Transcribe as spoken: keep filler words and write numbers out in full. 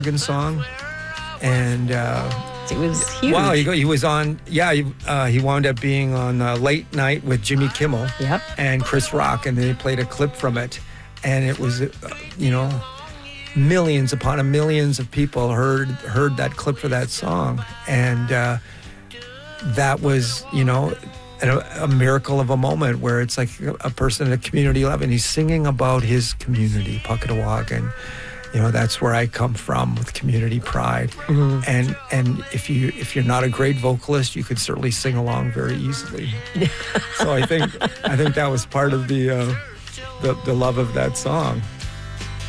song, and uh, it was huge. Wow, he, he was on. Yeah, he, uh, he wound up being on uh, Late Night with Jimmy Kimmel. Yep. And Chris Rock, and they played a clip from it, and it was, uh, you know, millions upon a millions of people heard heard that clip for that song, and uh, that was, you know, a, a miracle of a moment where it's like a person at a community level, and he's singing about his community, Puckatawagan. You know, that's where I come from with community pride. Mm-hmm. And and if you if you're not a great vocalist, you could certainly sing along very easily. So I think I think that was part of the uh, the, the love of that song.